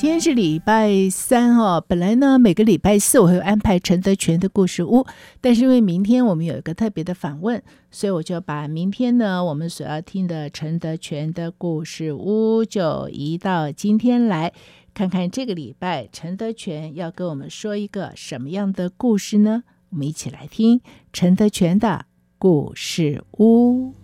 今天是礼拜三哦，本来呢每个礼拜四我会安排陈德全的故事屋，但是因为明天我们有一个特别的访问，所以我就把明天呢我们所要听的陈德全的故事屋就移到今天来，看看这个礼拜陈德全要跟我们说一个什么样的故事呢？我们一起来听陈德全的故事屋。